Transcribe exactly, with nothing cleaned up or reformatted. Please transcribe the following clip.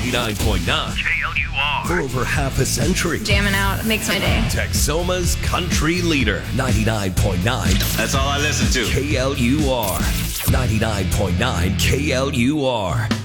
ninety-nine point nine K L U R. For over half a century. Jamming out makes my day. Texoma's country leader, ninety-nine point nine That's all I listen to. K L U R. ninety-nine point nine K L U R.